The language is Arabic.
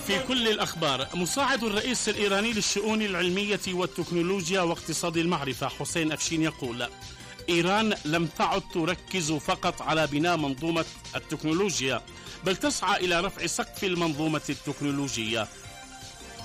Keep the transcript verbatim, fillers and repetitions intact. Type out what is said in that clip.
في كل الأخبار، مساعد الرئيس الإيراني للشؤون العلمية والتكنولوجيا واقتصاد المعرفة حسين أفشين يقول: إيران لم تعد تركز فقط على بناء منظومة التكنولوجيا، بل تسعى إلى رفع سقف المنظومة التكنولوجية.